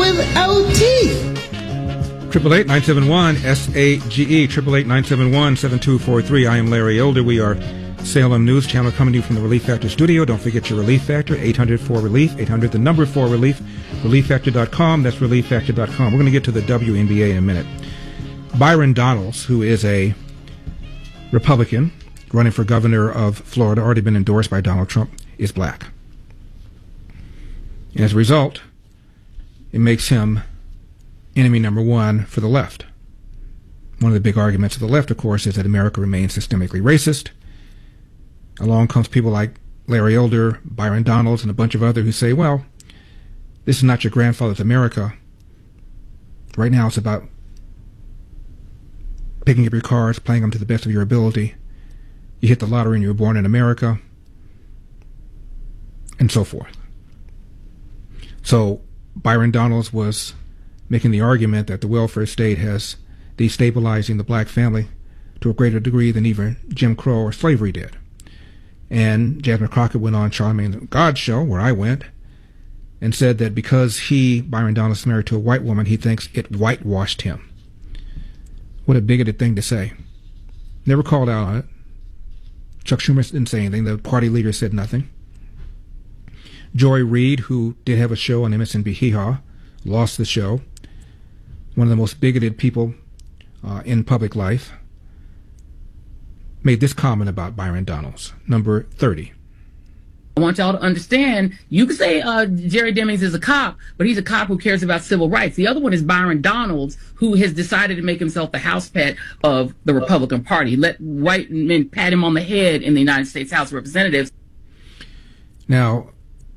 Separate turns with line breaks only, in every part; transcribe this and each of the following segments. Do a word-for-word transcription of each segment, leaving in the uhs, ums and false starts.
with our teeth.
Triple eight nine seven one S A G E. Triple eight nine seven one seven two four three. I am Larry Elder. We are Salem News Channel coming to you from the Relief Factor studio. Don't forget your Relief Factor. eight hundred four relief. eight hundred the number four relief. relief factor dot com. That's relief factor dot com. We're going to get to the W N B A in a minute. Byron Donalds, who is a Republican running for governor of Florida, already been endorsed by Donald Trump, is black. And as a result, it makes him enemy number one for the left. One of the big arguments of the left, of course, is that America remains systemically racist. Along comes people like Larry Elder, Byron Donalds, and a bunch of others who say, well, this is not your grandfather's America. Right now it's about picking up your cards, playing them to the best of your ability. You hit the lottery and you were born in America, and so forth. So Byron Donalds was making the argument that the welfare state has destabilizing the black family to a greater degree than even Jim Crow or slavery did. And Jasmine Crockett went on Charlamagne God's show, where I went, and said that because he, Byron Donalds, is married to a white woman, he thinks it whitewashed him. What a bigoted thing to say. Never called out on it. Chuck Schumer didn't say anything. The party leader said nothing. Joy Reid, who did have a show on M S N B C, Hee Haw, lost the show. One of the most bigoted people uh, in public life, made this comment about Byron Donalds, number thirty.
I want y'all to understand, you can say uh, Jerry Demings is a cop, but he's a cop who cares about civil rights. The other one is Byron Donalds, who has decided to make himself the house pet of the Republican Party. Let white men pat him on the head in the United States House of Representatives.
Now,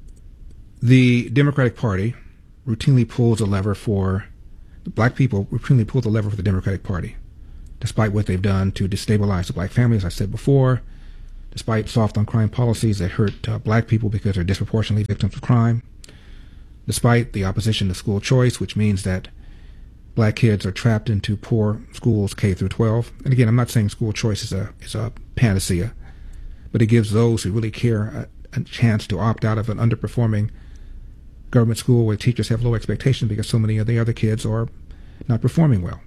the Democratic Party routinely pulls a lever for, black people routinely pull the lever for the Democratic Party, despite what they've done to destabilize the black family, as I said before, despite soft on crime policies that hurt uh, black people because they're disproportionately victims of crime, despite the opposition to school choice, which means that black kids are trapped into poor schools K through twelve. And again, I'm not saying school choice is a is a panacea, but it gives those who really care a, a chance to opt out of an underperforming government school where teachers have low expectations because so many of the other kids are not performing well.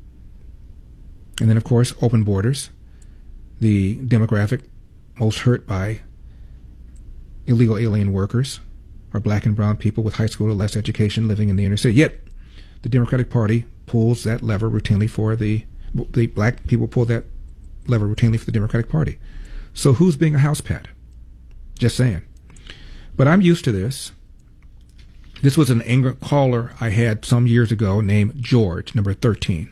And then, of course, open borders, the demographic most hurt by illegal alien workers are black and brown people with high school or less education living in the inner city. Yet, the Democratic Party pulls that lever routinely for the, the black people pull that lever routinely for the Democratic Party. So who's being a house pet? Just saying. But I'm used to this. This was an angry caller I had some years ago named George, number thirteen.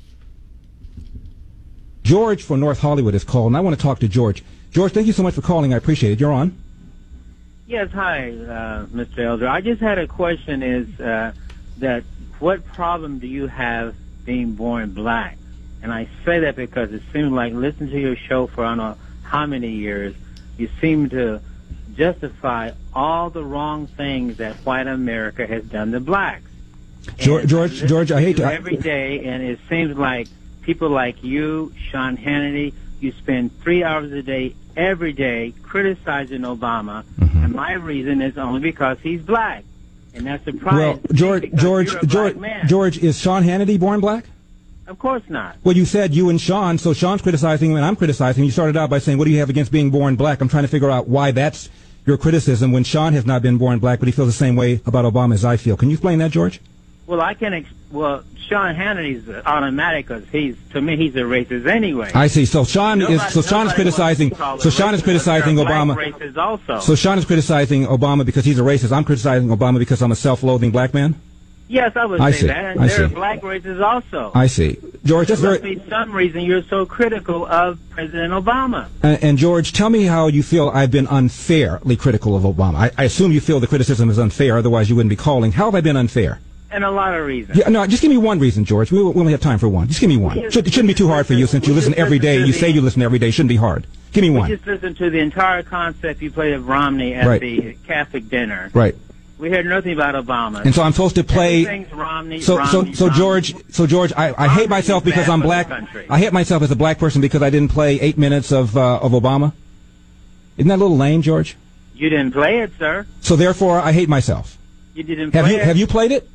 George from North Hollywood is called, and I want to talk to George. George, thank you so much for calling. I appreciate it. You're on.
Yes, hi, uh, Mister Elder. I just had a question is uh, that what problem do you have being born black? And I say that because it seems like listening to your show for I don't know how many years, you seem to justify all the wrong things that white America has done to blacks.
George, George, George, I hate to...
Every day, and it seems like people like you, Sean Hannity, you spend three hours a day, every day, criticizing Obama, mm-hmm. and my reason is only because he's black. And that's the problem.
Well, George, George, George, George, is Sean Hannity born black?
Of course not.
Well, you said you and Sean, so Sean's criticizing him and I'm criticizing him. You started out by saying, what do you have against being born black? I'm trying to figure out why that's your criticism when Sean has not been born black, but he feels the same way about Obama as I feel. Can you explain that, George?
Well, I can. Ex- well, Sean Hannity's automatic because he's, to me, he's a racist anyway.
I see. So Sean nobody, is. So Sean is criticizing. So Sean is criticizing Obama.
Racist also.
So Sean is criticizing Obama because he's a racist. I'm criticizing Obama because I'm a self-loathing black man.
Yes, I would
I
say
see.
that. And
I
there are
see.
black racists also.
I see. George, that's
there
very...
must be some reason you're so critical of President Obama.
And, and George, tell me how you feel I've been unfairly critical of Obama. I, I assume you feel the criticism is unfair, otherwise you wouldn't be calling. How have I been unfair?
And a lot of reasons.
Yeah, no, just give me one reason, George. We, we only have time for one. Just give me one. Should, it shouldn't be too hard for you since you listen every day. You say you listen every day. It shouldn't be hard. Give me one.
We just listened to the entire concept you played of Romney at
right.
the Catholic dinner.
Right.
We heard nothing about Obama.
And so I'm supposed to play.
Romney,
so,
Romney,
so, so
Romney.
George, so George, I, I hate myself because I'm black. I hate myself as a black person because I didn't play eight minutes of uh, of Obama. Isn't that a little lame, George?
You didn't play it, sir.
So therefore, I hate myself.
You didn't
have
play
you,
it.
Have you played it?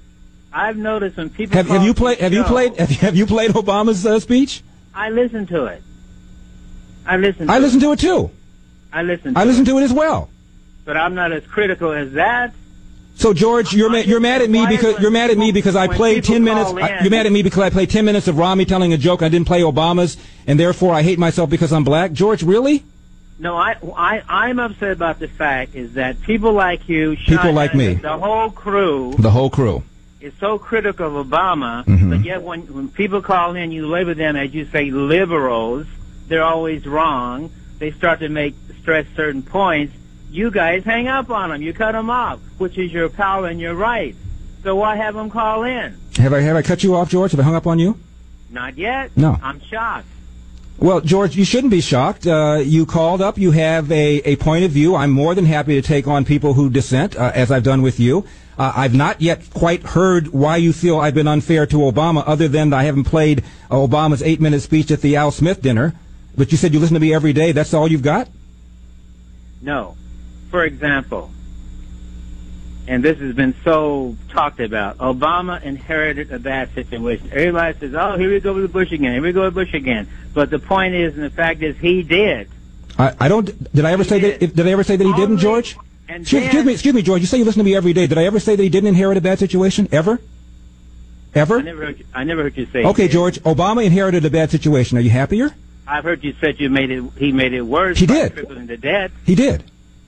I've noticed when people
Have,
call
have you
the
played? Have you
show,
played? Have you, have you played Obama's uh, speech?
I listen to it. I listen. To
I
it.
listened to it too.
I listen. To
I listened
it.
to it as well.
But I'm not as critical as that.
So George, you're ma- you're mad at me because you're mad at me because I
When
played
people
ten minutes.
call
I,
in-
you're mad at me because I played ten minutes of Romney telling a joke. I didn't play Obama's, and therefore I hate myself because I'm black. George, really?
No, I, I, I'm upset about the fact is that people like you,
People
Sean
like me.
Hannity, the whole crew,
The whole crew.
is so critical of Obama,
Mhm.
but yet when, when people call in, you label them, as you say, liberals. They're always wrong. They start to make stress certain points. You guys hang up on them. You cut them off, which is your power and your right. So why have them call in?
Have I have I cut you off, George? Have I hung up on you?
Not yet.
No.
I'm shocked.
Well, George, you shouldn't be shocked. Uh, you called up. You have a, a point of view. I'm more than happy to take on people who dissent, uh, as I've done with you. Uh, I've not yet quite heard why you feel I've been unfair to Obama, other than I haven't played uh, Obama's eight-minute speech at the Al Smith dinner. But you said you listen to me every day. That's all you've got?
No. For example, and this has been so talked about, Obama inherited a bad situation. Everybody says, oh, here we go with Bush again, here we go with Bush again. But the point is, and the fact is, he did.
I, I don't. Did I ever
He
say
did.
that? Did I ever say that he didn't,
Only-
George?
And
Excuse,
then,
excuse me, excuse me, George. You say you listen to me every day. Did I ever say that he didn't inherit a bad situation? Ever? Ever?
I never heard you, I never heard you say
Okay,
he did.
George. Obama inherited a bad situation. Are you happier?
I've heard you said you made it. He made it worse.
He
by
did.
tripling the debt.
He did.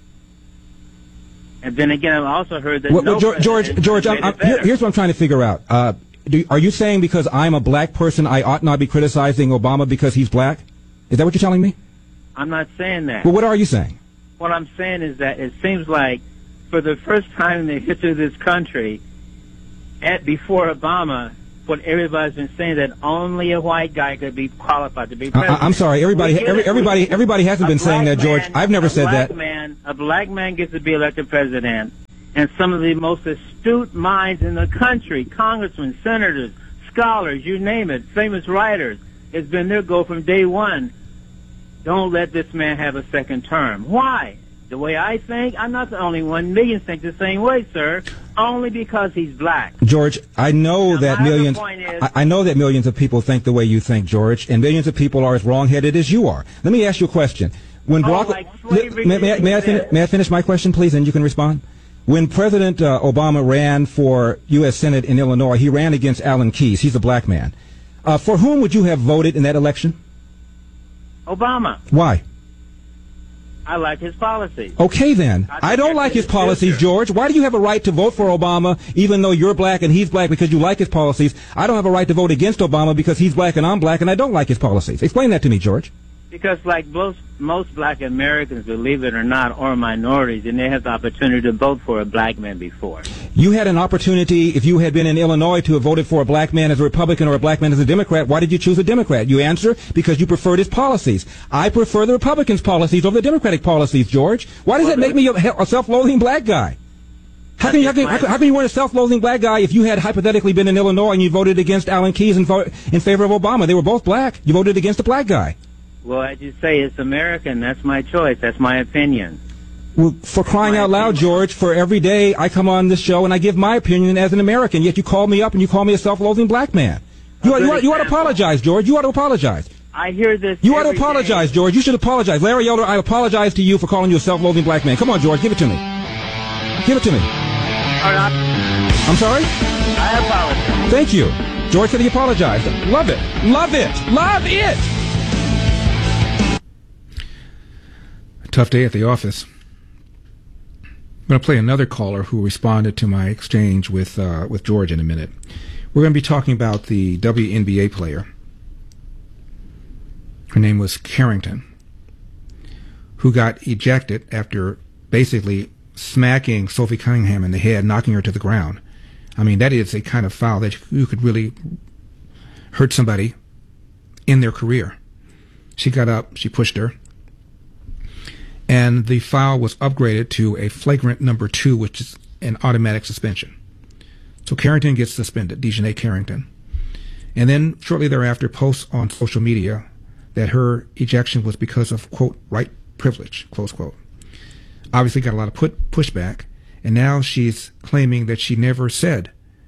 And then again, I've also heard that
Well,
no
well, George, George,
president
George
made
I'm,
it
I'm, here,
better.
here's what I'm trying to figure out. Uh, do, are you saying because I'm a black person, I ought not be criticizing Obama because he's black? Is that what you're telling me?
I'm not saying that.
Well, what are you saying?
What I'm saying is that it seems like for the first time in the history of this country, at before Obama, what everybody's been saying, that only a white guy could be qualified to be
I,
president.
I- I'm sorry. Everybody,
We get
every,
it.
everybody, everybody hasn't
A
been saying
black
that, George.
man-
I've never
a
said
black
that.
Man, a black man gets to be elected president, and some of the most astute minds in the country, congressmen, senators, scholars, you name it, famous writers, it's been their goal from day one. Don't let this man have a second term. Why? The way I think, I'm not the only one. Millions think the same way, sir. Only because he's black.
George, I know
Now,
that
my other
millions.
point is-
I, I know that millions of people think the way you think, George, and millions of people are as wrong-headed as you are. Let me ask you a question. When
Oh,
Barack,
like slavery
may, may, I- may I
didn't
fin-
exist.
may I finish my question, please, and you can respond? When President uh, Obama ran for U S Senate in Illinois, he ran against Alan Keyes. He's a black man. Uh, for whom would you have voted in that election?
Obama.
Why?
I like his policies.
Okay, then.
I think
I don't
that's
like his
his
policies,
future.
George. Why do you have a right to vote for Obama even though you're black and he's black because you like his policies? I don't have a right to vote against Obama because he's black and I'm black and I don't like his policies. Explain that to me, George.
Because like most, most black Americans, believe it or not, are minorities, and they have the opportunity to vote for a black man before.
You had an opportunity, if you had been in Illinois, to have voted for a black man as a Republican or a black man as a Democrat. Why did you choose a Democrat? You answer, because you preferred his policies. I prefer the Republicans' policies over the Democratic policies, George. Why does that make me a, a self-loathing black guy? How can, you, how, can, how, can, how can you want a self-loathing black guy if you had hypothetically been in Illinois and you voted against Alan Keyes and vote in favor of Obama? They were both black. You voted against a black guy.
Well, as you say, it's American. That's my choice. That's my opinion.
Well, for crying
My
out loud,
opinion.
George, for every day I come on this show and I give my opinion as an American, yet you call me up and you call me a self-loathing black man. You,
A
ought- you,
good
ought- you ought to
example.
apologize, George. You ought to apologize.
I hear this.
You ought to
every day.
apologize, George. You should apologize. Larry Elder, I apologize to you for calling you a self-loathing black man. Come on, George, give it to me. Give it to me.
All right,
I'm sorry?
I apologize.
Thank you. George said he apologized. Love it. Love it. Love it.
Tough day at the office. I'm going to play another caller who responded to my exchange with uh, with George in a minute. We're going to be talking about the W N B A player. Her name was Carrington, who got ejected after basically smacking Sophie Cunningham in the head, knocking her to the ground. I mean, that is a kind of foul that you could really hurt somebody in their career. She got up, she pushed her, and the foul was upgraded to a flagrant number two, which is an automatic suspension. So Carrington gets suspended, Dejanay Carrington. And then shortly thereafter posts on social media that her ejection was because of, quote, white privilege, close quote. Obviously got a lot of put pushback, and now she's claiming that she never said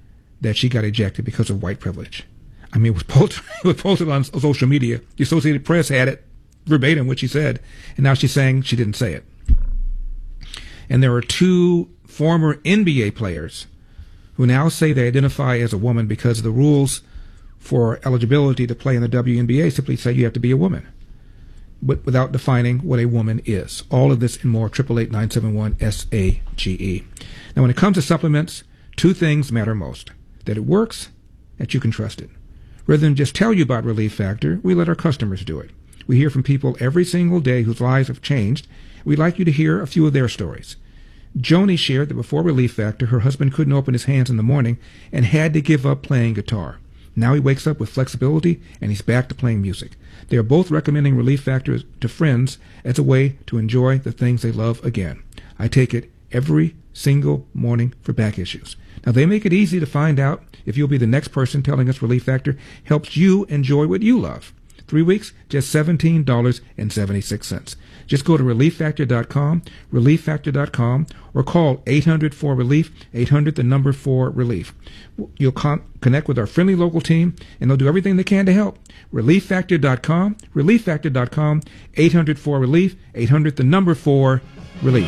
that she got ejected because of white privilege. I mean, it was posted, it was posted on social media. The Associated Press had it verbatim, what she said, and now she's saying she didn't say it. And there are two former N B A players who now say they identify as a woman because the rules for eligibility to play in the W N B A simply say you have to be a woman, but without defining what a woman is. All of this and more, eight eight eight, nine seven one, S A G E. Now, when it comes to supplements, two things matter most: that it works, that you can trust it. Rather than just tell you about Relief Factor, we let our customers do it. We hear from people every single day whose lives have changed. We'd like you to hear a few of their stories. Joni shared that before Relief Factor, her husband couldn't open his hands in the morning and had to give up playing guitar. Now he wakes up with flexibility and he's back to playing music. They are both recommending Relief Factor to friends as a way to enjoy the things they love again. I take it every single morning for back issues. Now, they make it easy to find out if you'll be the next person telling us Relief Factor helps you enjoy what you love. Three weeks, just seventeen dollars and seventy-six cents. Just go to relief factor dot com, relief factor dot com, or call eight hundred four relief, eight hundred the number four relief. You'll con- connect with our friendly local team, and they'll do everything they can to help. relief factor dot com, relief factor dot com, eight hundred four relief, eight hundred the number four relief.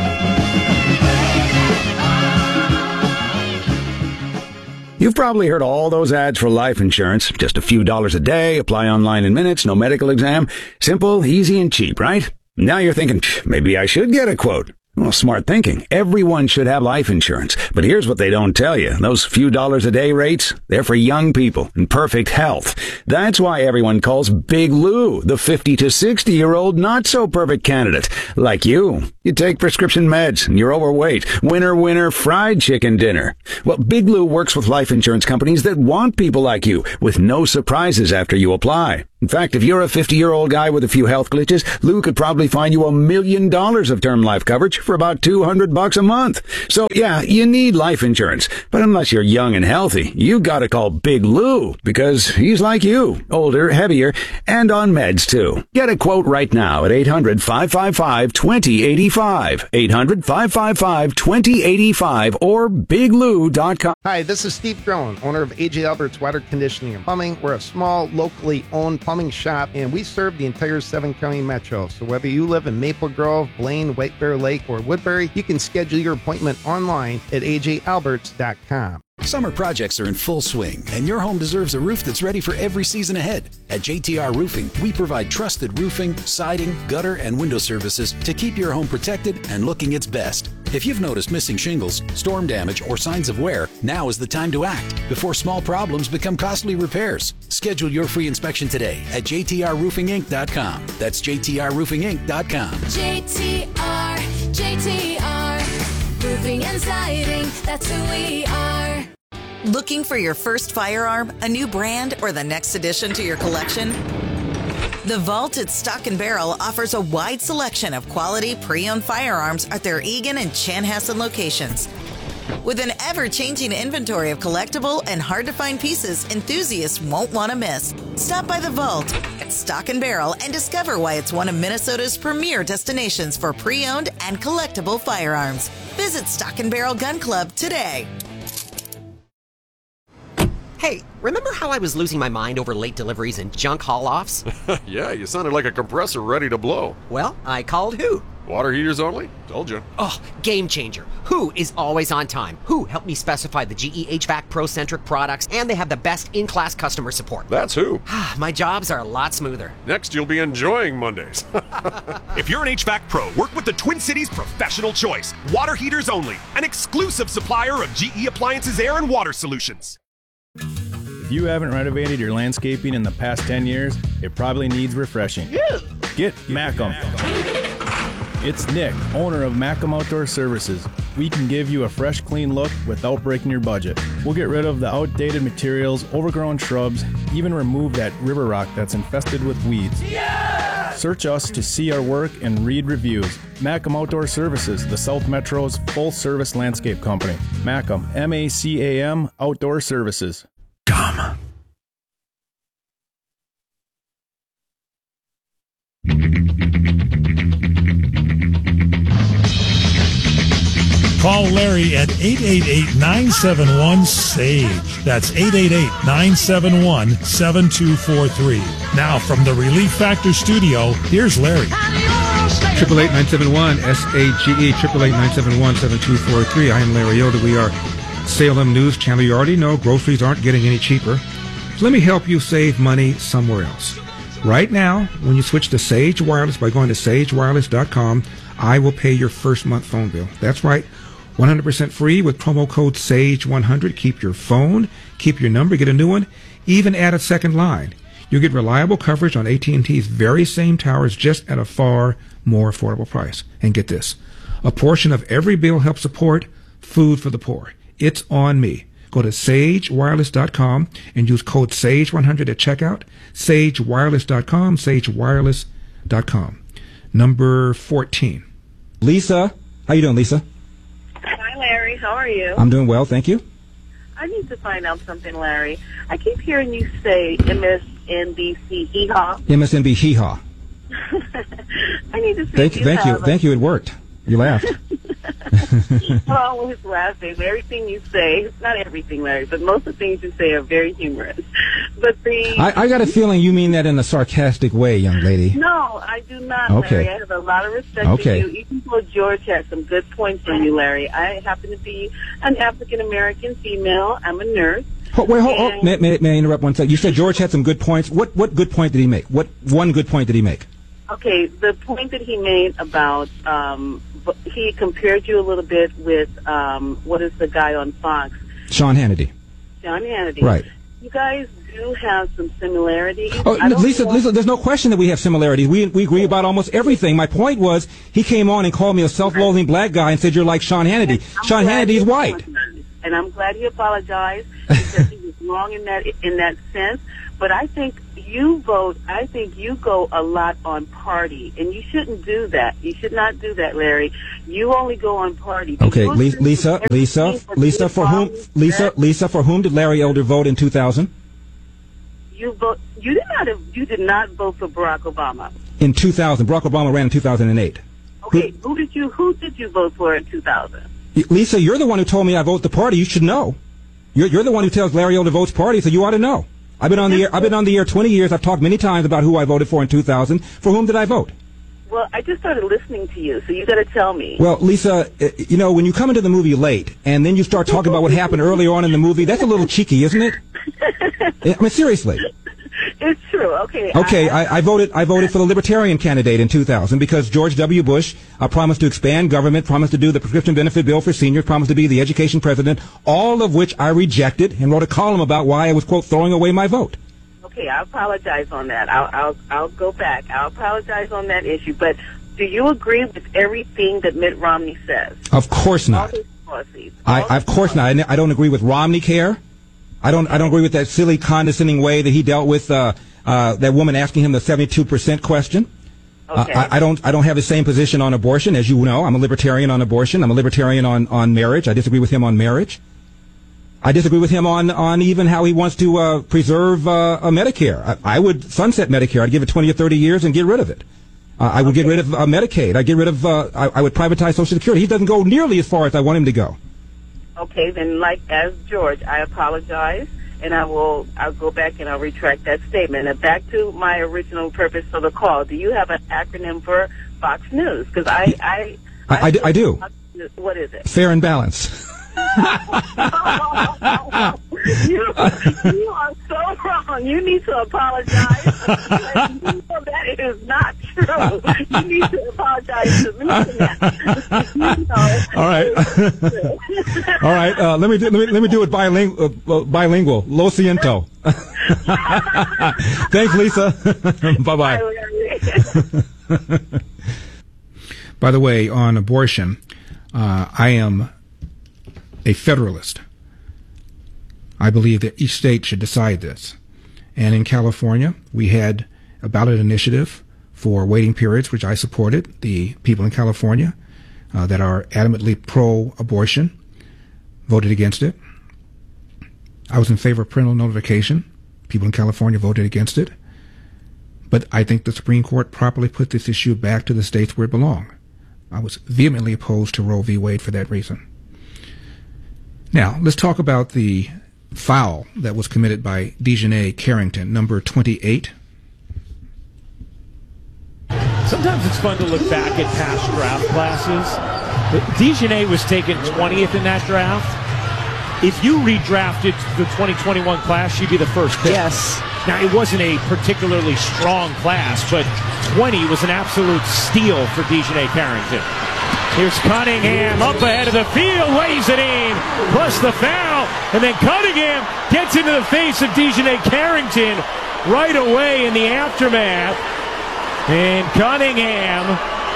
You've probably heard all those ads for life insurance. Just a few dollars a day, apply online in minutes, no medical exam. Simple, easy, and cheap, right? Now you're thinking, maybe I should get a quote. Well, smart thinking. Everyone should have life insurance. But here's what they don't tell you. Those few dollars a day rates, they're for young people in perfect health. That's why everyone calls Big Lou the fifty to sixty-year-old not-so-perfect candidate. Like you. You take prescription meds and you're overweight. Winner, winner, fried chicken dinner. Well, Big Lou works with life insurance companies that want people like you with no surprises after you apply. In fact, if you're a fifty-year-old guy with a few health glitches, Lou could probably find you a million dollars of term life coverage for about two hundred bucks a month. So yeah, you need life insurance. But unless you're young and healthy, you gotta call Big Lou because he's like you, older, heavier, and on meds too. Get a quote right now at eight hundred, five five five, two zero eight five, eight hundred, five five five, two zero eight five, or big lou dot com.
Hi, this is Steve Drone, owner of A J Albert's Water Conditioning and Plumbing. We're a small, locally owned plumbing shop, and we serve the entire seven county metro. So whether you live in Maple Grove, Blaine, White Bear Lake, or Woodbury, you can schedule your appointment online at a j alberts dot com.
Summer projects are in full swing, and your home deserves a roof that's ready for every season ahead. At J T R Roofing, we provide trusted roofing, siding, gutter, and window services to keep your home protected and looking its best. If you've noticed missing shingles, storm damage, or signs of wear, now is the time to act before small problems become costly repairs. Schedule your free inspection today at j t r roofing inc dot com. That's j t r roofing inc dot com.
J T R, J T R, roofing and siding, that's who we are.
Looking for your first firearm, a new brand, or the next addition to your collection? The Vault at Stock and Barrel offers a wide selection of quality pre-owned firearms at their Eagan and Chanhassen locations. With an ever-changing inventory of collectible and hard-to-find pieces enthusiasts won't want to miss. Stop by the Vault at Stock and Barrel and discover why it's one of Minnesota's premier destinations for pre-owned and collectible firearms. Visit Stock and Barrel Gun Club today.
Hey, remember how I was losing my mind over late deliveries and junk haul-offs?
Yeah, you sounded like a compressor ready to blow.
Well, I called Who.
Water heaters only? Told you.
Oh, game changer. Who is always on time. Who helped me specify the G E H V A C Pro-centric products, and they have the best in-class customer support.
That's Who.
My jobs are a lot smoother.
Next, you'll be enjoying Mondays.
If you're an H V A C Pro, work with the Twin Cities Professional Choice. Water heaters only. An exclusive supplier of G E Appliances Air and Water Solutions.
If you haven't renovated your landscaping in the past ten years, it probably needs refreshing. Yeah. Get Macam. It's Nick, owner of Macam Outdoor Services. We can give you a fresh, clean look without breaking your budget. We'll get rid of the outdated materials, overgrown shrubs, even remove that river rock that's infested with weeds. Yeah! Search us to see our work and read reviews. Macam Outdoor Services, the South Metro's full-service landscape company. Macam, M A C A M, Outdoor Services.
Come.
Call Larry at eight eight eight, nine seven one, S A G E. That's eight eight eight, nine seven one, seven two four three. Now, from the Relief Factor studio, here's Larry.
Triple eight nine seven one S A G E. Triple eight nine seven one seven two four three. I am Larry Yoder. We are Salem News Channel. You already know groceries aren't getting any cheaper. So let me help you save money somewhere else. Right now, when you switch to Sage Wireless by going to sage wireless dot com, I will pay your first month phone bill. That's right. one hundred percent free with promo code sage one hundred. Keep your phone, keep your number, get a new one, even add a second line. You'll get reliable coverage on A T and T's very same towers, just at a far more affordable price. And get this, a portion of every bill helps support food for the poor. It's on me. Go to sage wireless dot com and use code sage one hundred at checkout. sage wireless dot com, sage wireless dot com. Number fourteen.
Lisa. How you doing, Lisa?
Hi, Larry. How are you?
I'm doing well, thank you.
I need to find out something, Larry. I keep hearing you say M S N B C hee-haw.
M S N B hee-haw.
I need to see
Thank
if
you, thank you,
have a-
thank you. It worked. You laughed.
I'm always laughing. Everything you say, not everything, Larry, but most of the things you say are very humorous. But the
I, I got a feeling you mean that in a sarcastic way, young lady.
No, I do not,
Okay.
Larry. I have a lot of respect
Okay.
for you. Even though George has some good points from you, Larry. I happen to be an African-American female. I'm a nurse.
Oh, wait, hold, oh, may, may, may I interrupt one second? You said George had some good points. What what good point did he make? What one good point did he make?
Okay, the point that he made about, um, b- he compared you a little bit with, um, what is the guy on Fox?
Sean Hannity.
Sean Hannity.
Right.
You guys do have some similarities.
Oh,
I don't
Lisa,
know-
Lisa, there's no question that we have similarities. We we agree about almost everything. My point was, he came on and called me a self-loathing black guy and said you're like Sean Hannity.
I'm
Sean
glad
Hannity's
he
white.
apologized. And I'm glad he apologized because he was wrong in that in that sense. But I think you vote. I think you go a lot on party, and you shouldn't do that. You should not do that, Larry. You only go on party.
Okay,
You
Lisa, Lisa, Lisa,
everything
Lisa, for whom,
that-
Lisa, Lisa, for whom did Larry Elder vote in two thousand?
You vote. You did not. Have, you did not vote for Barack Obama.
In two thousand, Barack Obama ran in two thousand eight.
Okay. Who did you? Who did you vote for in two thousand?
Lisa, you're the one who told me I vote the party. You should know. You're, you're the one who tells Larry Elder votes party, so you ought to know. I've been on the air. I've been on the air twenty years. I've talked many times about who I voted for in two thousand. For whom did I vote?
Well, I just started listening to you, so you got to tell me.
Well, Lisa, uh, you know, when you come into the movie late and then you start talking about what happened earlier on in the movie, that's a little cheeky, isn't it? I mean, seriously.
It's true. Okay.
Okay,
I,
I, I voted. I voted for the Libertarian candidate in two thousand because George W. Bush uh, promised to expand government, promised to do the prescription benefit bill for seniors, promised to be the education president. All of which I rejected and wrote a column about why I was quote throwing away my vote.
Okay, I apologize on that. I'll, I'll I'll go back. I'll apologize on that issue. But do you agree with everything that Mitt Romney says?
Of course
All
not.
his policies.
I,
All
of course not. I, n- I don't agree with Romney Care. I don't. I don't agree with that silly, condescending way that he dealt with uh, uh, that woman asking him the seventy-two percent question. Uh,
Okay.
I, I don't. I don't have the same position on abortion as you know. I'm a libertarian on abortion. I'm a libertarian on, on marriage. I disagree with him on marriage. I disagree with him on, on even how he wants to uh, preserve uh, a Medicare. I, I would sunset Medicare. I'd give it twenty or thirty years and get rid of it. Uh, I would get rid of uh, Medicaid. I'd get rid of. Uh, I, I would privatize Social Security. He doesn't go nearly as far as I want him to go.
Okay, then, like as George, I apologize, and I will. I'll go back and I'll retract that statement. And back to my original purpose for the call. Do you have an acronym for Fox News? Because I, I,
I, I, do- I do.
What is it?
Fair and balanced.
you, you are so wrong. You need to apologize. You know that is not true. You need to apologize to me for that. You know.
All right. All right. Uh, let me do, let me let me do it bilingual. Uh, bilingual. Lo siento. Thanks, Lisa. Bye bye.
By the way, on abortion, uh, I am a federalist. I believe that each state should decide this. And in California, we had a ballot initiative for waiting periods, which I supported. The people in California uh, that are adamantly pro-abortion voted against it. I was in favor of parental notification. People in California voted against it. But I think the Supreme Court properly put this issue back to the states where it belonged. I was vehemently opposed to Roe v. Wade for that reason. Now, let's talk about the foul that was committed by Dejanay Carrington, number twenty-eight.
Sometimes it's fun to look back at past draft classes. Dejanay was taken twentieth in that draft. If you redrafted the twenty twenty-one class, she'd be the first pick.
Yes.
Now, it wasn't a particularly strong class, but twenty was an absolute steal for Dejanay Carrington. Here's Cunningham up ahead of the field, lays it in, plus the foul, and then Cunningham gets into the face of Dejanay Carrington right away in the aftermath. And Cunningham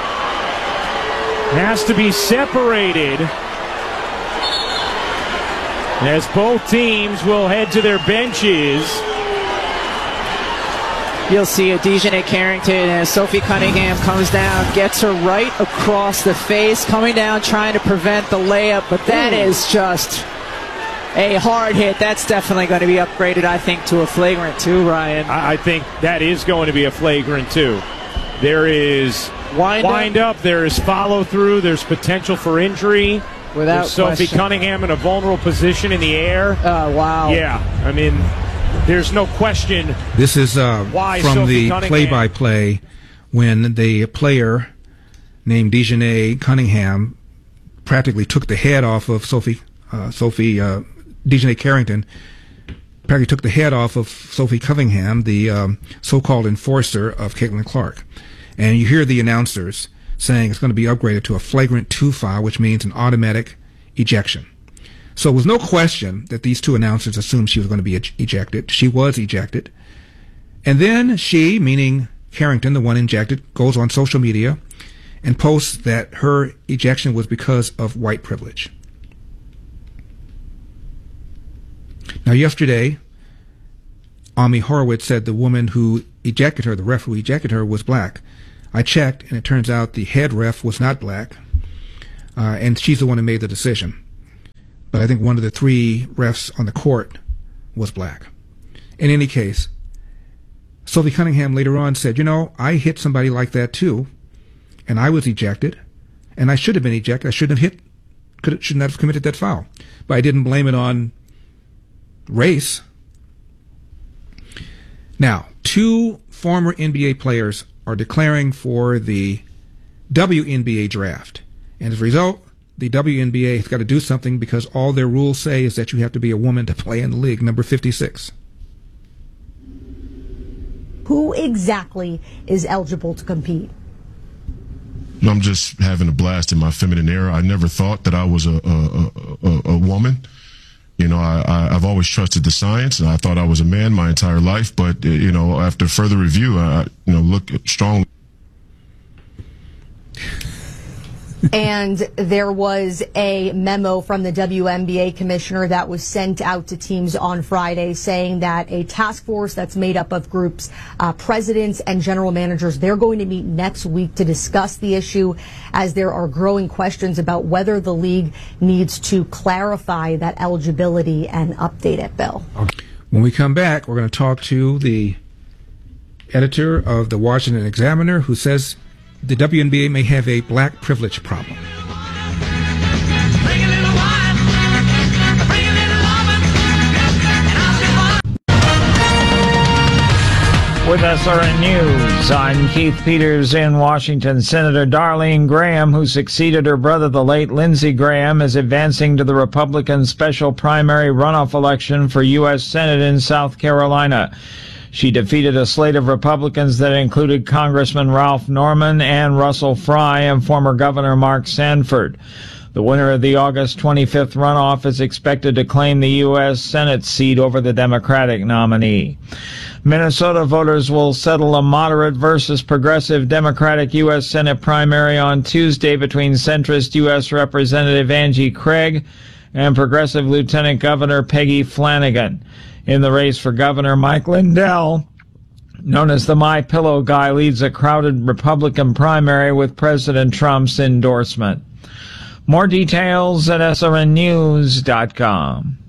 has to be separated as both teams will head to their benches.
You'll see a Dejanay Carrington as Sophie Cunningham comes down, gets her right across the face, coming down trying to prevent the layup, but that Ooh. is just a hard hit. That's definitely going to be upgraded, I think, to a flagrant two, Ryan.
I think that is going to be a flagrant two. There is wind, wind up. up, there is follow through, there's potential for injury.
Without
there's Sophie
question.
Cunningham in a vulnerable position in the air.
Oh, wow.
Yeah, I mean, there's no question.
This is uh,
why
from
Sophie
the
Cunningham.
play-by-play when the player named Dejanay Cunningham practically took the head off of Sophie, uh, Sophie uh, Dejanay Carrington, practically took the head off of Sophie Cunningham, the um, so-called enforcer of Caitlin Clark. And you hear the announcers saying it's going to be upgraded to a flagrant two foul, which means an automatic ejection. So it was no question that these two announcers assumed she was going to be ej- ejected. She was ejected. And then she, meaning Carrington, the one ejected, goes on social media and posts that her ejection was because of white privilege. Now, yesterday, Ami Horowitz said the woman who ejected her, the ref who ejected her, was black. I checked, and it turns out the head ref was not black, uh, and she's the one who made the decision. But I think one of the three refs on the court was black. In any case, Sophie Cunningham later on said, you know, I hit somebody like that too, and I was ejected, and I should have been ejected. I shouldn't have hit, could, should not have committed that foul. But I didn't blame it on race. Now, two former N B A players are declaring for the W N B A draft. And as a result, the W N B A has got to do something because all their rules say is that you have to be a woman to play in the league. Number fifty-six.
Who exactly is eligible to compete?
I'm just having a blast in my feminine era. I never thought that I was a a, a, a woman. You know, I, I, I've always trusted the science, and I thought I was a man my entire life. But, you know, after further review, I, you know, look strongly.
And there was a memo from the W N B A commissioner that was sent out to teams on Friday saying that a task force that's made up of groups, uh, presidents and general managers, they're going to meet next week to discuss the issue as there are growing questions about whether the league needs to clarify that eligibility and update it, Bill.
When we come back, we're going to talk to the editor of the Washington Examiner who says the W N B A may have a black privilege problem.
With S R N News, I'm Keith Peters in Washington. Senator Darlene Graham, who succeeded her brother, the late Lindsey Graham, is advancing to the Republican special primary runoff election for U S Senate in South Carolina. She defeated a slate of Republicans that included Congressman Ralph Norman and Russell Fry and former Governor Mark Sanford. The winner of the August twenty-fifth runoff is expected to claim the U S Senate seat over the Democratic nominee. Minnesota voters will settle a moderate versus progressive Democratic U S Senate primary on Tuesday between centrist U S Representative Angie Craig and progressive Lieutenant Governor Peggy Flanagan. In the race for governor, Mike Lindell, known as the My Pillow guy, leads a crowded Republican primary with President Trump's endorsement. More details at S R N news dot com.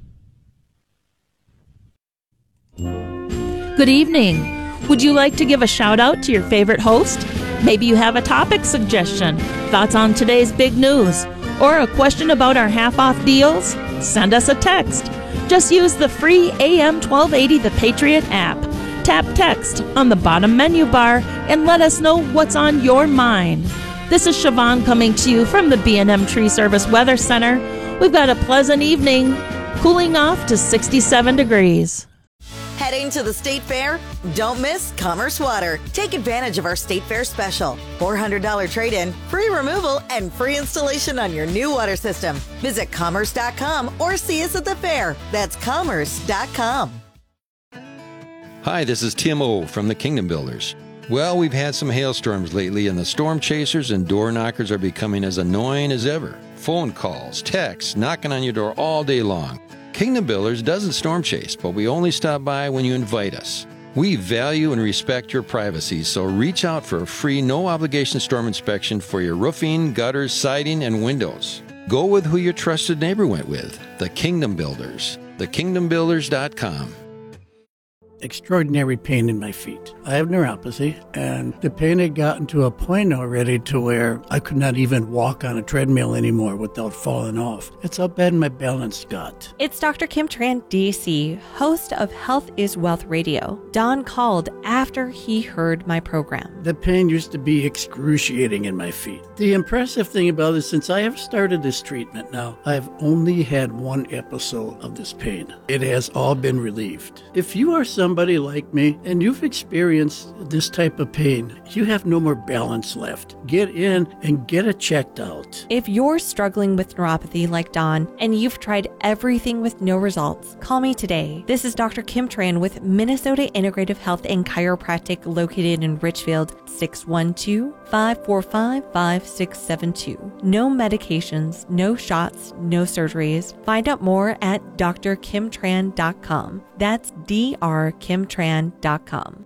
Good evening. Would you like to give a shout out to your favorite host? Maybe you have a topic suggestion, thoughts on today's big news, or a question about our half-off deals? send us a text. Just use the free A M twelve eighty The Patriot app. Tap text on the bottom menu bar and let us know what's on your mind. This is Siobhan coming to you from the B and M Tree Service Weather Center. We've got a pleasant evening, cooling off to sixty-seven degrees.
Heading to the State Fair? Don't miss Commerce Water. Take advantage of our State Fair special. four hundred dollars trade-in, free removal, and free installation on your new water system. Visit commerce dot com or see us at the fair. That's commerce dot com.
Hi, this is Tim O from the Kingdom Builders. Well, we've had some hailstorms lately, and the storm chasers and door knockers are becoming as annoying as ever. Phone calls, texts, knocking on your door all day long. Kingdom Builders doesn't storm chase, but we only stop by when you invite us. We value and respect your privacy, so reach out for a free, no-obligation storm inspection for your roofing, gutters, siding, and windows. Go with who your trusted neighbor went with, the Kingdom Builders. the kingdom builders dot com.
Extraordinary pain in my feet. I have neuropathy, and the pain had gotten to a point already to where I could not even walk on a treadmill anymore without falling off. That's how bad my balance got.
It's Doctor Kim Tran, D C, host of Health is Wealth Radio. Don called after he heard my program.
The pain used to be excruciating in my feet. The impressive thing about it, since I have started this treatment now, I've only had one episode of this pain. It has all been relieved. If you are somebody Somebody like me, and you've experienced this type of pain, you have no more balance left. Get in and get it checked out.
If you're struggling with neuropathy like Don, and you've tried everything with no results, call me today. This is Doctor Kim Tran with Minnesota Integrative Health and Chiropractic located in Richfield, six one two, five four five, five six seven two. No medications, no shots, no surgeries. Find out more at d r kim tran dot com. That's D R kim tran dot com.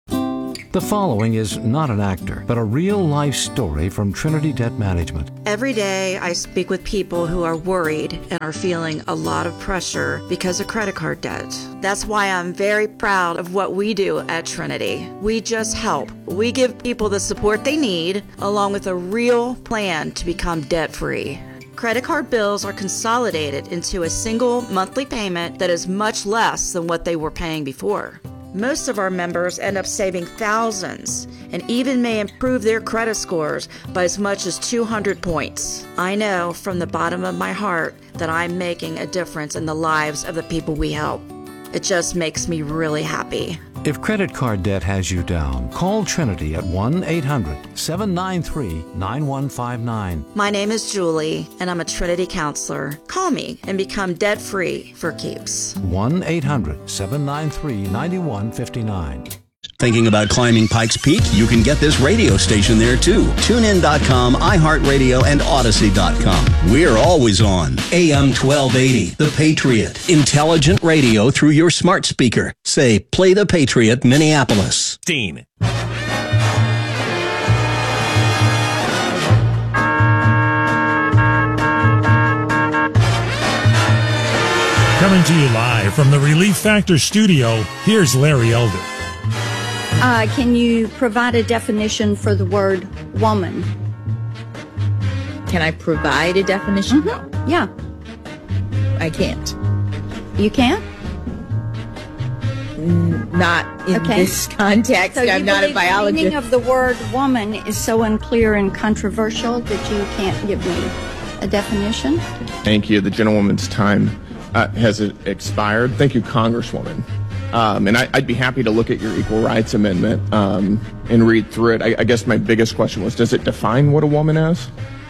The following is not an actor, but a real-life story from Trinity Debt Management.
Every day I speak with people who are worried and are feeling a lot of pressure because of credit card debt. That's why I'm very proud of what we do at Trinity. We just help. We give people the support they need, along with a real plan to become debt-free. Credit card bills are consolidated into a single monthly payment that is much less than what they were paying before. Most of our members end up saving thousands and even may improve their credit scores by as much as two hundred points. I know from the bottom of my heart that I'm making a difference in the lives of the people we help. It just makes me really happy.
If credit card debt has you down, call Trinity at one eight hundred, seven nine three, nine one five nine.
My name is Julie, and I'm a Trinity counselor. Call me and become debt-free for keeps.
one eight hundred, seven nine three, nine one five nine.
Thinking about climbing Pikes Peak? You can get this radio station there too. tune in dot com, iHeartRadio, and Odyssey dot com. We're always on. A M twelve eighty, The Patriot. Intelligent radio through your smart speaker. Say, play The Patriot, Minneapolis.
Dean.
Coming to you live from the Relief Factor studio, here's Larry Elder.
Uh, can you provide a definition for the word woman?
Can I provide a definition?
Mm-hmm. Yeah.
I can't.
You can't?
N- not in
okay.
this context.
So
I'm not a biologist.
The meaning of the word woman is so unclear and controversial that you can't give me a definition?
Thank you. The gentlewoman's time uh, has expired. Thank you, Congresswoman. Um, and I, I'd be happy to look at your Equal Rights Amendment um, and read through it. I, I guess my biggest question was, does it define what a woman is?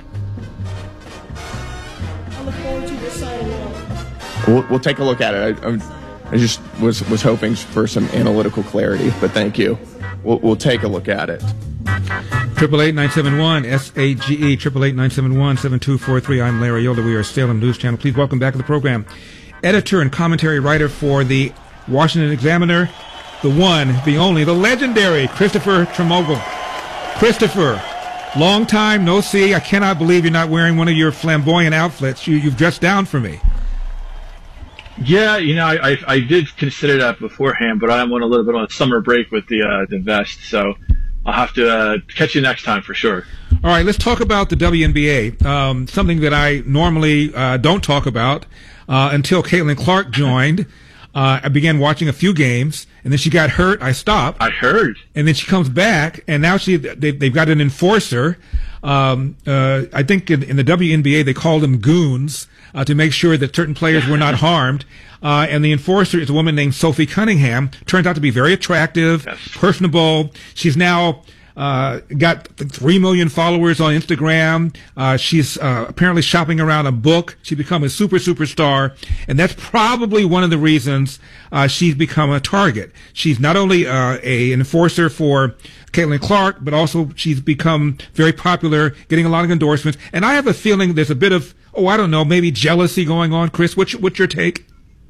I look forward to deciding that.
We'll, we'll take a look at it. I, I, I just was, was hoping for some analytical clarity, but thank you. We'll, we'll take a look at it.
Triple eight nine seven one S A G E triple eight nine seven one seven two four three. I'm Larry Yoder. We are Salem News Channel. Please welcome back to the program editor and commentary writer for the Washington Examiner, the one, the only, the legendary Christopher Tremogel. Christopher, long time no see. I cannot believe you're not wearing one of your flamboyant outfits. You, you've dressed down for me.
Yeah, you know, I, I, I did consider that beforehand, but I went a little bit on a summer break with the uh, the vest, so I'll have to uh, catch you next time for sure.
All right, let's talk about the W N B A, um, something that I normally uh, don't talk about.
uh, until Caitlin Clark joined. Uh, I began watching a few games, and then she got hurt. I stopped.
I heard.
And then she comes back, and now she they, they've got an enforcer. Um, uh, I think in, in the W N B A they call them goons uh, to make sure that certain players were not harmed. Uh, and the enforcer is a woman named Sophie Cunningham. Turns out to be very attractive, yes. personable. She's now uh, got three million followers on Instagram. Uh, she's uh, apparently shopping around a book. She's become a super superstar, and that's probably one of the reasons uh, she's become a target. She's not only uh, a an enforcer for Caitlin Clark, but also she's become very popular, getting a lot of endorsements. And I have a feeling there's a bit of, oh, I don't know, maybe jealousy going on. Chris, what's your, what's your take?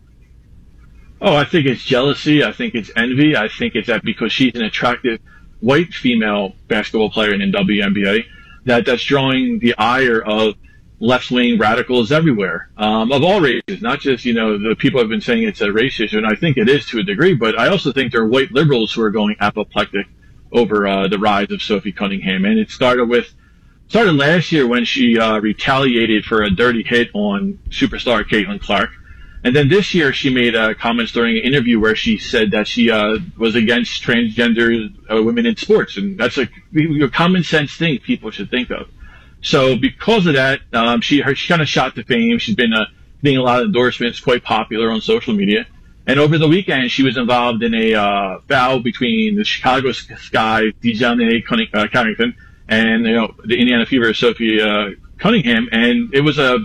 Oh, I think it's jealousy. I think it's envy. I think it's that because she's an attractive white female basketball player in the W N B A, that that's drawing the ire of left-wing radicals everywhere, um, of all races, not just, you know, the people have been saying it's a race issue, and I think it is to a degree, but I also think there are white liberals who are going apoplectic over uh, the rise of Sophie Cunningham. And it started with, started last year when she uh, retaliated for a dirty hit on superstar Caitlin Clark. And then this year, she made uh, comments during an interview where she said that she uh, was against transgender uh, women in sports, and that's a, a common sense thing people should think of. So because of that, um, she her, she kind of shot to fame. She's been uh, getting a lot of endorsements, quite popular on social media. And over the weekend, she was involved in a uh, foul between the Chicago Sky, DeJounte uh, Carrington, and you know the Indiana Fever, Sophie uh, Cunningham, and it was a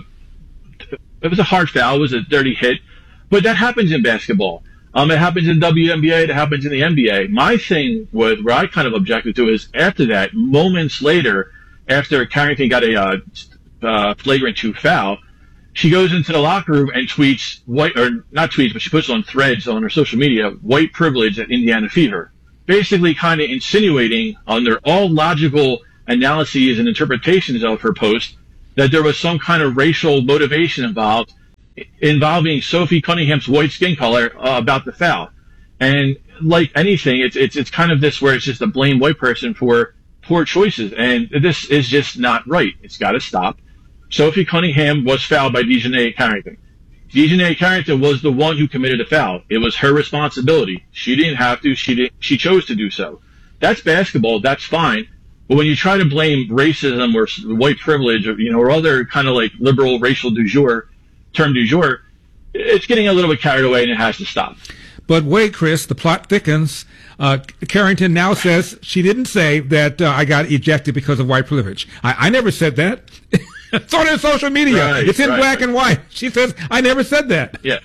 It was a hard foul. It was a dirty hit. But that happens in basketball. Um, it happens in the W N B A. It happens in the N B A. My thing, with, where I kind of objected to, is after that, moments later, after Carrington got a uh, uh, flagrant two foul, she goes into the locker room and tweets, white or not tweets, but she puts on threads on her social media, white privilege at Indiana Fever. Basically kind of insinuating, under all logical analyses and interpretations of her post, that there was some kind of racial motivation involved, involving Sophie Cunningham's white skin color uh, about the foul. And like anything, it's it's it's kind of this where it's just a blame white person for poor choices, and this is just not right. It's got to stop. Sophie Cunningham was fouled by DeJounte Carrington. DeJounte Carrington was the one who committed the foul. It was her responsibility. She didn't have to. She didn't. She chose to do so. That's basketball. That's fine. But when you try to blame racism or white privilege, or, you know, or other kind of like liberal racial du jour, term du jour, it's getting a little bit carried away, and it has to stop.
But wait, Chris, the plot thickens. Uh, Carrington now says she didn't say that uh, I got ejected because of white privilege. I, I never said that. It's on her social media.
Right,
it's in
right.
black and white. She says, I never said that.
Yeah.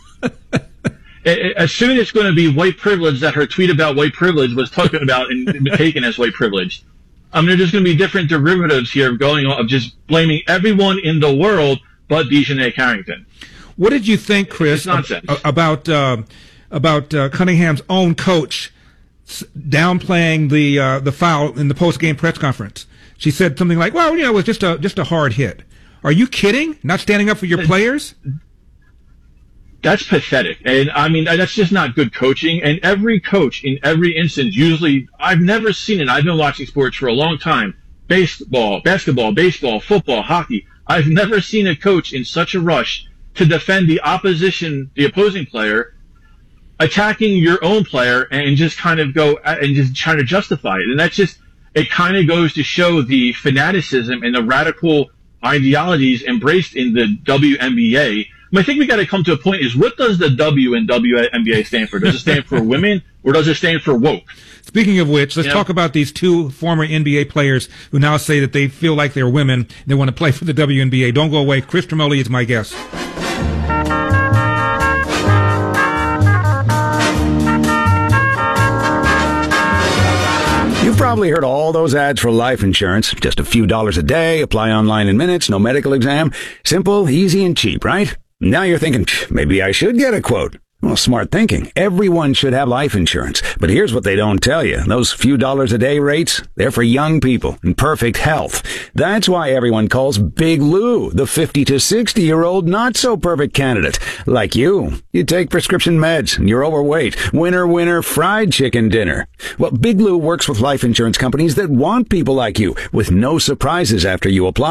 As soon as it's going to be white privilege that her tweet about white privilege was talking about and taken as white privilege. I mean, there's just going to be different derivatives here going on of just blaming everyone in the world but DeJounte Carrington.
What did you think, Chris, ab- about uh, about uh, Cunningham's own coach downplaying the uh, the foul in the post-game press conference? She said something like, "Well, you know, it was just a just a hard hit." Are you kidding? Not standing up for your players?
That's pathetic. And I mean, that's just not good coaching. And every coach in every instance, usually, I've never seen it. I've been watching sports for a long time. Baseball, basketball, baseball, football, hockey. I've never seen a coach in such a rush to defend the opposition, the opposing player, attacking your own player and just kind of go and just trying to justify it. And that's just, it kind of goes to show the fanaticism and the radical ideologies embraced in the W N B A. I think we got to come to a point is, what does the W in W N B A stand for? Does it stand for women, or does it stand for woke?
Speaking of which, let's
you
talk
know?
about these two former N B A players who now say that they feel like they're women and they want to play for the W N B A. Don't go away. Chris Tremoli is my guest.
You've probably heard all those ads for life insurance. Just a few dollars a day, apply online in minutes, no medical exam. Simple, easy, and cheap, right? Now you're thinking, maybe I should get a quote. Well, smart thinking. Everyone should have life insurance. But here's what they don't tell you. Those few dollars a day rates, they're for young people in perfect health. That's why everyone calls Big Lou the fifty to sixty year old not so perfect candidate. Like you. You take prescription meds and you're overweight. Winner, winner, fried chicken dinner. Well, Big Lou works with life insurance companies that want people like you with no surprises after you apply.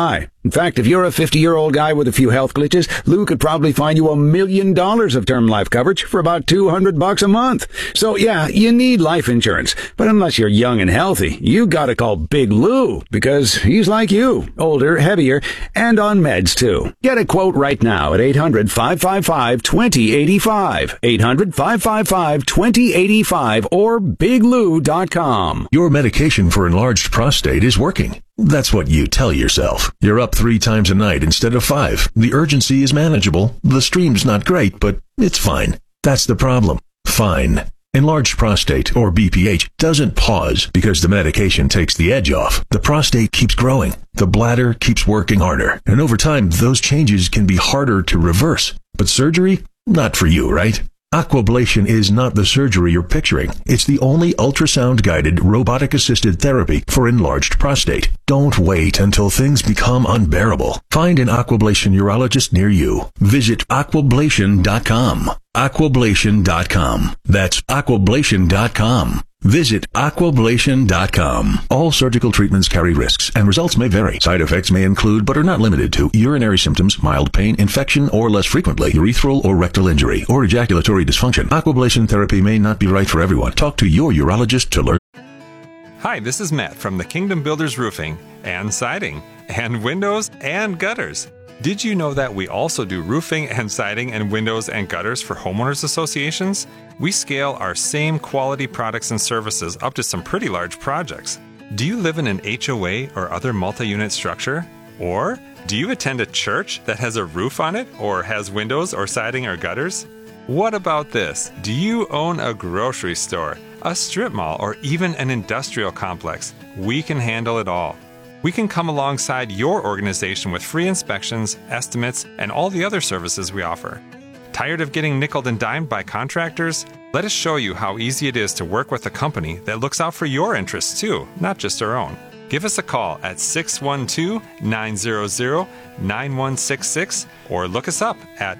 In fact, if you're a fifty-year-old guy with a few health glitches, Lou could probably find you a million dollars of term life coverage for about two hundred bucks a month. So yeah, you need life insurance. But unless you're young and healthy, you gotta call Big Lou, because he's like you, older, heavier, and on meds too. Get a quote right now at eight hundred, five five five, two zero eight five, eight hundred, five five five, two zero eight five, or big lou dot com.
Your medication for enlarged prostate is working. That's what you tell yourself. You're up three times a night instead of five. The urgency is manageable. The stream's not great, but it's fine. That's the problem. Fine. Enlarged prostate, or B P H, doesn't pause because the medication takes the edge off. The prostate keeps growing. The bladder keeps working harder. And over time, those changes can be harder to reverse. But surgery? Not for you, right? Aquablation is not the surgery you're picturing. It's the only ultrasound-guided, robotic-assisted therapy for enlarged prostate. Don't wait until things become unbearable. Find an Aquablation urologist near you. Visit aquablation dot com. aquablation dot com. That's aquablation dot com. Visit aquablation dot com. All surgical treatments carry risks, and results may vary. Side effects may include, but are not limited to, urinary symptoms, mild pain, infection, or less frequently, urethral or rectal injury, or ejaculatory dysfunction. Aquablation therapy may not be right for everyone. Talk to your urologist to learn.
Hi, this is Matt from the Kingdom Builders Roofing and Siding and Windows and Gutters. Did you know that we also do roofing and siding and windows and gutters for homeowners associations? We scale our same quality products and services up to some pretty large projects. Do you live in an H O A or other multi-unit structure? Or do you attend a church that has a roof on it or has windows or siding or gutters? What about this? Do you own a grocery store, a strip mall, or even an industrial complex? We can handle it all. We can come alongside your organization with free inspections, estimates, and all the other services we offer. Tired of getting nickeled and dimed by contractors? Let us show you how easy it is to work with a company that looks out for your interests too, not just our own. Give us a call at six one two, nine zero zero, nine one six six or look us up at